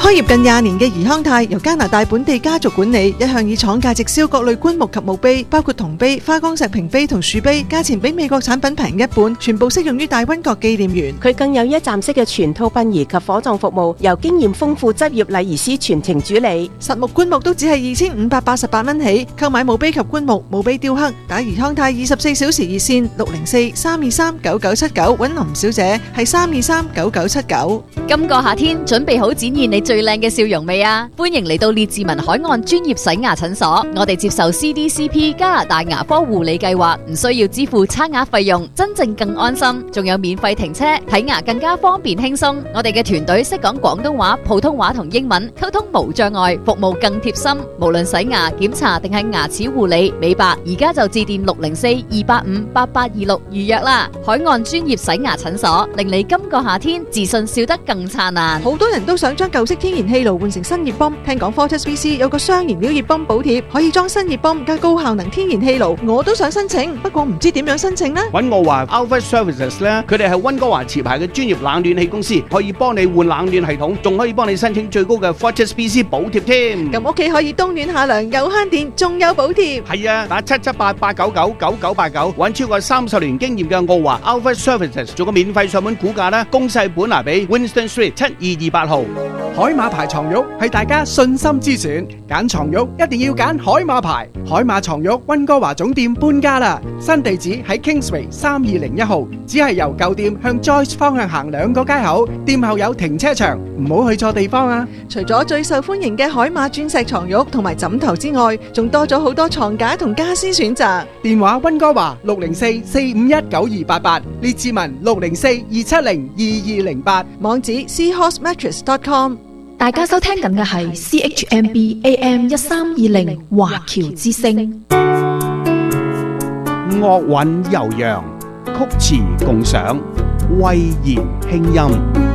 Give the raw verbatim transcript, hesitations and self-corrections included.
開業近廿年嘅怡康泰由加拿大本地家族管理，一向以廠價直銷各類棺木及墓碑，包括銅碑、花崗石屏碑同樹碑，價錢比美國產品平一半，全部適用於大溫國紀念園。 佢更有一站式嘅全套殯儀及火葬服務，由經驗豐富執業禮儀師全程主理。 實木棺木都只係二千五百八十八蚊起，購買墓碑及棺木、墓碑雕刻，打怡康泰二十四小時熱線六零四三二三九九七九，揾林小姐係三二三九九七九。 今個夏天準備好展現你最靚嘅笑容未啊？歡迎嚟到列治文海岸專業洗牙診所，我哋接受 C D C P 加拿大牙科護理計劃，唔需要支付差額費用，真正更安心，仲有免費停車，睇牙更加方便輕鬆。我哋嘅團隊識講廣東話、普通話同英文，溝通無障礙，服務更貼心。無論洗牙、檢查定係牙齒護理、美白，而家就致電六零四二八五八八二六預約啦。海岸專業洗牙診所，令你今個夏天自信笑得更燦爛。 好多人都想將舊式天然氣爐換成新熱泵，聽講 Fortis B C 有個雙燃料熱泵補貼，可以裝新熱泵加高效能天然氣爐，我都想申請，不過唔知點樣申請呢？ 揾我話 Alpha Services 咧，佢哋係溫哥華持牌嘅專業冷暖氣公司，可以幫你換冷暖系統，仲可以幫你申請最高嘅 Fortis B C 補貼添。 咁屋企可以冬暖夏涼，又慳電，仲有補貼。 係啊，打七七八八九九九九八九，揾超過三十年經驗嘅澳華 Alpha Services 做個免費上門估價啦，公細本拿比 Winston Street 七二二八號。 海馬牌床褥係大家信心之選，揀床褥一定要揀海馬牌。海馬床褥溫哥華總店搬家啦，新地址喺 Kingsway 三二零一號，只係由舊店向 Joyce 方向行兩個街口，店後有停車場，唔好去錯地方啊！ 除咗最受歡迎嘅海馬鑽石床褥同埋枕頭之外，仲多咗好多床架同家私選擇。 電話溫哥華六零四四五一九二八八，列治文六零四二七零二二零八， 網址 seahorse mattress dot com。 大家收聽緊嘅係 C H M B A M 一三二零華僑之聲。 樂韻悠揚，曲詞共賞，慧言輕音。